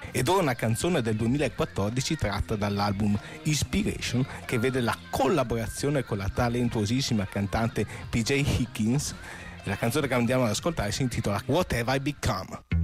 Ed ora una canzone del 2014 tratta dall'album Inspiration, che vede la collaborazione con la talentuosissima cantante PJ Higgins. La canzone che andiamo ad ascoltare si intitola What Have I Become?